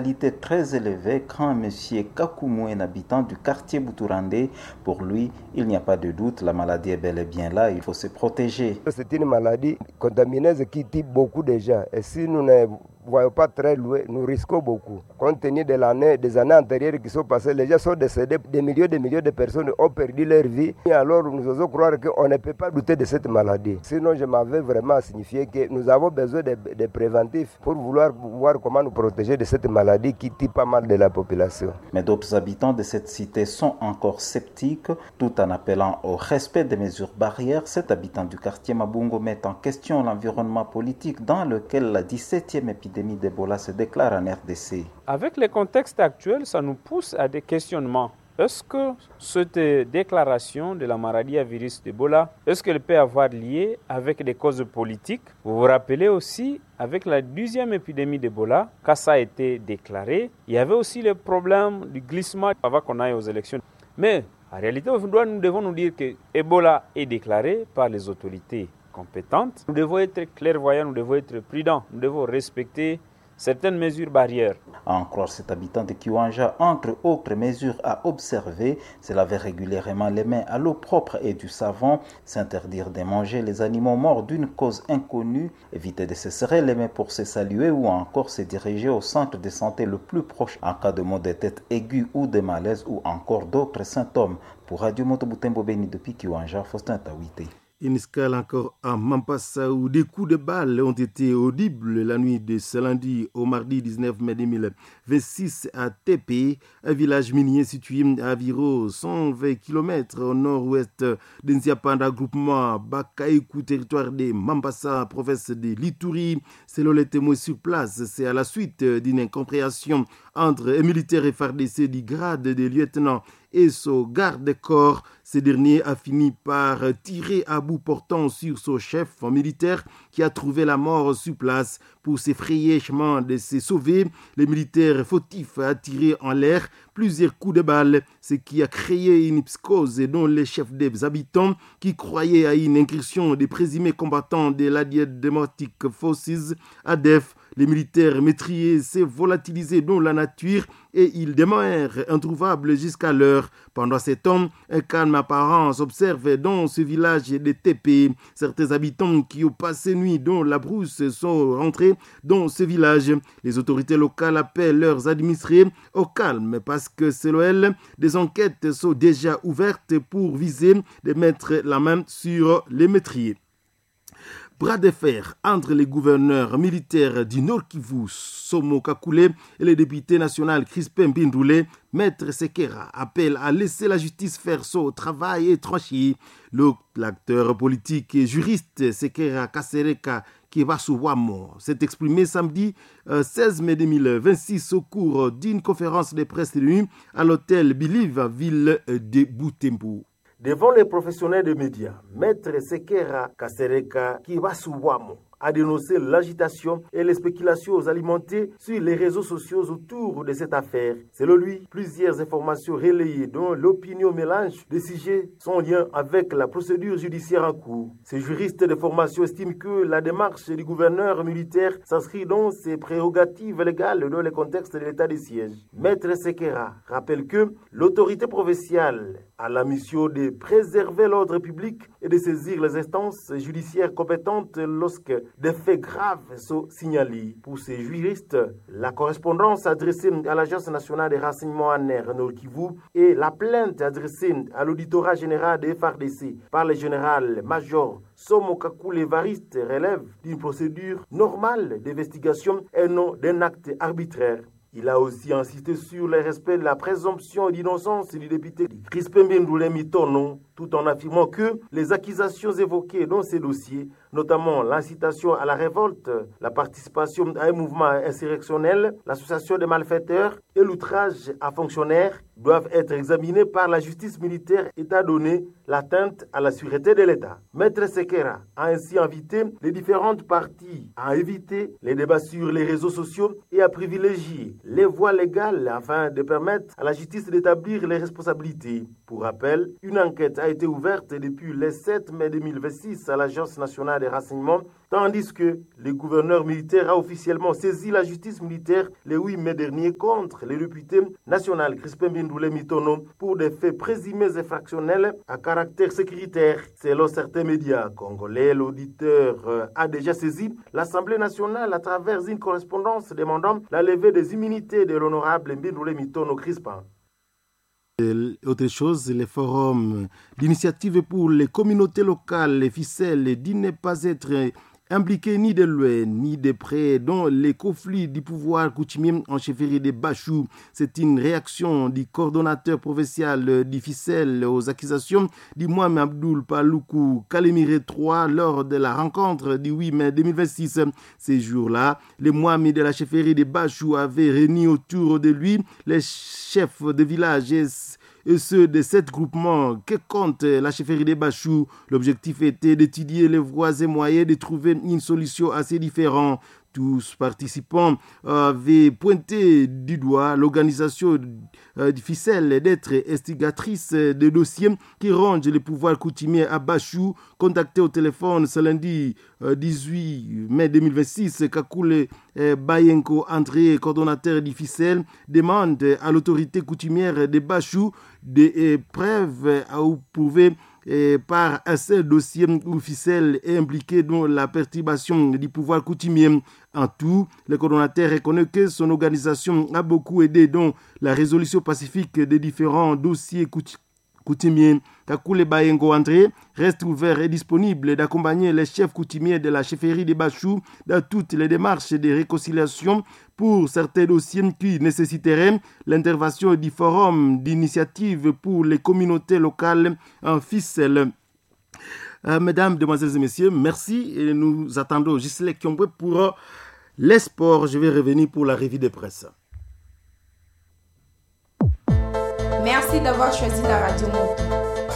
mortalité très élevée, craint M. Kakoumou, un habitant du quartier Boutourandé. Pour lui, il n'y a pas de doute, la maladie est bel et bien là, il faut se protéger. C'est une maladie contamineuse qui tue beaucoup de gens. Et si nous ne voyons pas très loin, nous risquons beaucoup. Compte tenu des années antérieures qui sont passées, les gens sont décédés, des milliers de personnes ont perdu leur vie. Et alors nous osons croire qu'on ne peut pas douter de cette maladie. Sinon, je m'avais vraiment signifié que nous avons besoin de préventifs pour vouloir voir comment nous protéger de cette maladie qui tue pas mal de la population. Mais d'autres habitants de cette cité sont encore sceptiques, tout en appelant au respect des mesures barrières. Cet habitant du quartier Mabungo met en question l'environnement politique dans lequel la 17e épidémie d'Ebola se déclare en RDC. Avec le contexte actuel, ça nous pousse à des questionnements. Est-ce que cette déclaration de la maladie à virus d'Ebola, est-ce qu'elle peut avoir lié avec des causes politiques? Vous vous rappelez aussi, avec la 12e épidémie d'Ebola, quand ça a été déclaré, il y avait aussi le problème du glissement avant qu'on aille aux élections. Mais en réalité, nous devons nous dire que Ebola est déclaré par les autorités compétentes. Nous devons être clairvoyants, nous devons être prudents, nous devons respecter certaines mesures barrières. À en croire cet habitant de Kiwanja, entre autres mesures à observer, c'est laver régulièrement les mains à l'eau propre et du savon, s'interdire de manger les animaux morts d'une cause inconnue, éviter de se serrer les mains pour se saluer ou encore se diriger au centre de santé le plus proche en cas de maux de tête aigus ou de malaise ou encore d'autres symptômes. Pour Radio Moto Butembo Beni depuis Kiwanja, Faustin Tawite. Une escale encore à Mampassa où des coups de balles ont été audibles la nuit de ce lundi au mardi 19 mai 2026 à Tepe, un village minier situé à environ 120 km au nord-ouest d'Nziapanda, groupement Bakaïkou, territoire de Mampassa, province de l'Ituri. Selon les témoins sur place, c'est à la suite d'une incompréhension entre un militaire FARDC du grade de lieutenant et son garde-corps. Ce dernier a fini par tirer à bout portant sur son chef militaire qui a trouvé la mort sur place. Pour s'effrayer chemin de se sauver, le militaire fautif a tiré en l'air plusieurs coups de balle, ce qui a créé une psychose dont les chefs des habitants qui croyaient à une incursion des présumés combattants de l'Allied Democratic Forces, ADF. Les militaires meurtriers s'est volatilisé dans la nature et ils demeurent introuvables jusqu'à l'heure. Pendant ce temps, un calme apparent s'observe dans ce village de Tepe. Certains habitants qui ont passé nuit dans la brousse sont rentrés dans ce village. Les autorités locales appellent leurs administrés au calme parce que selon elles, des enquêtes sont déjà ouvertes pour viser de mettre la main sur les meurtriers. Bras de fer entre les gouverneurs militaires du Nord Kivu, Somo Kakule, et le député national Crispin Bindoulé, Maître Sekera appelle à laisser la justice faire son travail et trancher. L'acteur politique et juriste Sekera Kasereka Kibasuwamo s'est exprimé samedi 16 mai 2026 au cours d'une conférence de presse tenue à l'hôtel Bilive, ville de Butembo. Devant les professionnels de médias, Maître Sekera Kasereka Kibasuwamo a dénoncé l'agitation et les spéculations alimentées sur les réseaux sociaux autour de cette affaire. Selon lui, plusieurs informations relayées dont l'opinion mélange des sujets sont en lien avec la procédure judiciaire en cours. Ces juristes de formation estiment que la démarche du gouverneur militaire s'inscrit dans ses prérogatives légales dans le contexte de l'état de siège. Maître Sekera rappelle que l'autorité provinciale a la mission de préserver l'ordre public et de saisir les instances judiciaires compétentes lorsque des faits graves sont signalés. Pour ces juristes, la correspondance adressée à l'Agence nationale des renseignements en air Nord Kivu et la plainte adressée à l'auditorat général des FARDC par le général-major Somo Kakule Evariste relèvent d'une procédure normale d'investigation et non d'un acte arbitraire. Il a aussi insisté sur le respect de la présomption d'innocence du député Crispin Bindoulé Mitono, tout en affirmant que les accusations évoquées dans ces dossiers, notamment l'incitation à la révolte, la participation à un mouvement insurrectionnel, l'association des malfaiteurs et l'outrage à fonctionnaires, doivent être examinées par la justice militaire étant donné l'atteinte à la sûreté de l'État. Maître Sekera a ainsi invité les différentes parties à éviter les débats sur les réseaux sociaux et à privilégier les voies légales afin de permettre à la justice d'établir les responsabilités. Pour rappel, une enquête a été ouverte depuis le 7 mai 2026 à l'Agence nationale des renseignements, tandis que le gouverneur militaire a officiellement saisi la justice militaire le 8 mai dernier contre le député national Crispin Bindoulé Mitono pour des faits présumés infractionnels à caractère sécuritaire. Selon certains médias congolais, l'auditeur a déjà saisi l'Assemblée nationale à travers une correspondance demandant la levée des immunités de l'honorable Bindoulé Mitono Crispin. Autre chose, les forums d'initiative pour les communautés locales, les ficelles, dit ne pas être impliqués ni de loin ni de près dans les conflits du pouvoir coutumier en chefferie de Bachou. C'est une réaction du coordonnateur provincial du ficelle aux accusations du Mohamed Abdoul Paloukou Kalemire III lors de la rencontre du 8 mai 2026. Ces jours-là, les Mohamed de la chefferie de Bachou avaient réuni autour de lui les chefs de village et ceux de 7 groupements que compte la chefferie de Bachou. L'objectif était d'étudier les voies et moyens de trouver une solution à ces différents. Tous participants avaient pointé du doigt l'organisation du ficelle d'être instigatrice de dossiers qui rongent le pouvoir coutumier à Bachou. Contacté au téléphone ce lundi 18 mai 2026, Kakule Bayenko André, coordonnateur du ficelle, demande à l'autorité coutumière de Bachou des preuves à prouver par un seul dossier où ficelle est impliqué dans la perturbation du pouvoir coutumier. En tout, le coordonnateur reconnaît que son organisation a beaucoup aidé dans la résolution pacifique des différents dossiers coutumiers. Kakule Bayengo André reste ouvert et disponible d'accompagner les chefs coutumiers de la chefferie de Bachou dans toutes les démarches de réconciliation pour certains dossiers qui nécessiteraient l'intervention du forum d'initiative pour les communautés locales en ficelle. Mesdames, demoiselles et messieurs, merci et nous attendons Gisèle Kiombe pour les sports. Je vais revenir pour la revue de presse. Merci d'avoir choisi la Radio Moto.